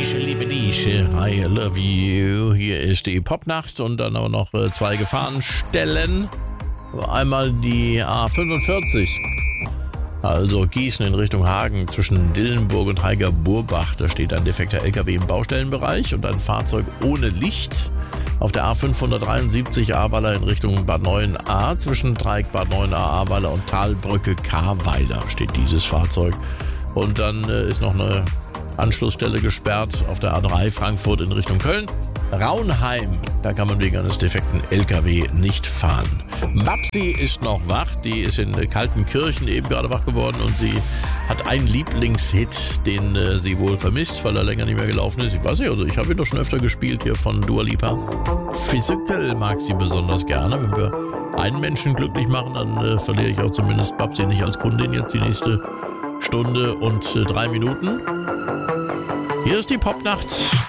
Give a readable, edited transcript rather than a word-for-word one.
liebe dich, I love you. Hier ist die Popnacht und dann auch noch 2 Gefahrenstellen. Einmal die A45, also Gießen in Richtung Hagen zwischen Dillenburg und Heiger-Burbach. Da steht ein defekter LKW im Baustellenbereich und ein Fahrzeug ohne Licht. Auf der A573 Ahrweiler in Richtung Bad 9a zwischen Dreieck Bad 9a Ahrweiler und Talbrücke Karweiler steht dieses Fahrzeug. Und dann ist noch eine Anschlussstelle gesperrt auf der A3 Frankfurt in Richtung Köln. Raunheim, da kann man wegen eines defekten LKW nicht fahren. Babsi ist noch wach, die ist in Kaltenkirchen eben gerade wach geworden und sie hat einen Lieblingshit, den sie wohl vermisst, weil er länger nicht mehr gelaufen ist. Ich weiß nicht, also ich habe ihn doch schon öfter gespielt hier von Dua Lipa. Physical mag sie besonders gerne. Wenn wir einen Menschen glücklich machen, dann verliere ich auch zumindest Babsi nicht als Kundin jetzt die nächste Stunde und 3 Minuten. Hier ist die Popnacht.